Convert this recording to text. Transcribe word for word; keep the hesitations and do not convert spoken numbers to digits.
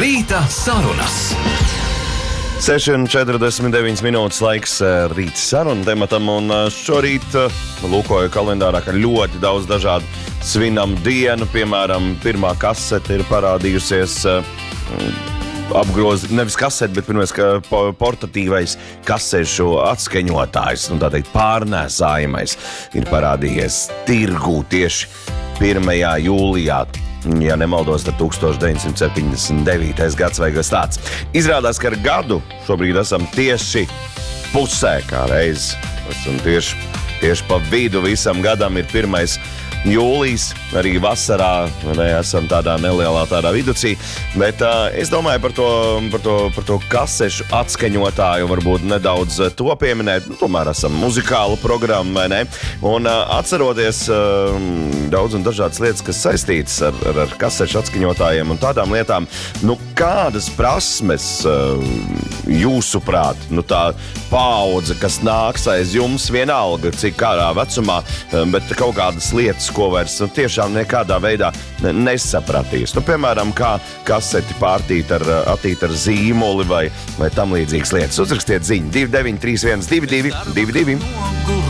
Rīta sarunas. seši un četrdesmit deviņas minūtes laiks rīta sarunu tematam, un šorīt lūkoju kalendārā, ka ļoti daudz dažādu svinam dienu. Piemēram, pirmā kasete ir parādījusies, apgroz, nevis kasete, bet pirmais ka portatīvais kasešu atskaņotājs, nu tā teikt pārnēsājamais, ir parādījies tirgū tieši pirmajā jūlijā. Ja nemaldos, tad tūkstoš deviņsimt septiņdesmit devītais gads vai kas tāds. Izrādās, ka ar gadu šobrīd esam tieši pusē kā reiz. Esam tieši, tieši pa vidu visam gadam ir pirmais jūlijs, arī vasarā, ne, esam tādā nelielā tādā viducī, bet uh, es domāju par to, par to, par to kasešu atskaņotāju, varbūt nedaudz to pieminēt, nu, tomēr esam muzikāla programma, vai ne? Un uh, atceroties uh, daudz un dažādas lietas, kas saistītas ar, ar, ar kasešu atskaņotājiem un tādām lietām, nu, kādas prasmes uh, jūsuprāt, nu, tā paudze, kas nāks aiz jums vienalga, cik kādā vecumā, uh, bet kaut kādas lietas, ko vairs nu, tiešām nekādā veidā nesapratīs. Nu, piemēram, kā kaseti pārtīt ar, attīt ar zīmoli vai, vai tam līdzīgas lietas. Uzrakstiet ziņu divi deviņi trīs viens divi divi divi divi.